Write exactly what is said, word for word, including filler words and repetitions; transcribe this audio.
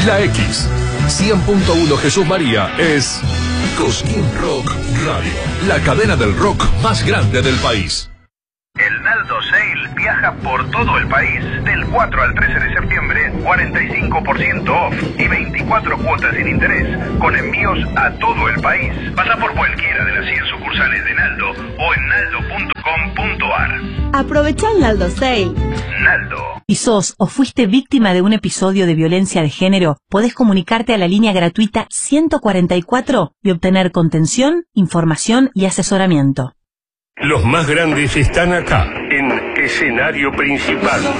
La X, cien punto uno Jesús María es Cosquín Rock Radio, la cadena del rock más grande del país. El Naldo Sale viaja por todo el país. Del cuatro al trece de septiembre, cuarenta y cinco por ciento off y veinticuatro cuotas sin interés, con envíos a todo el país. Pasa por cualquiera de las cien sucursales de Naldo o en naldo punto com punto ar. Aprovecha el Naldo Sale. Naldo. Si sos o fuiste víctima de un episodio de violencia de género, podés comunicarte a la línea gratuita ciento cuarenta y cuatro y obtener contención, información y asesoramiento. Los más grandes están acá, en escenario principal.